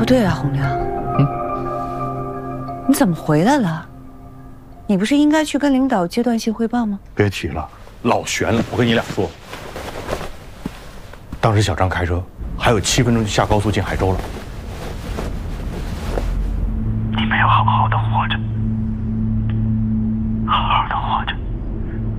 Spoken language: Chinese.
不对啊，洪亮，你怎么回来了？你不是应该去跟领导阶段性汇报吗？ 别提了，老悬了。我跟你俩说，当时小张开车，还有7分钟就下高速进海州了。 你没有好好的活着。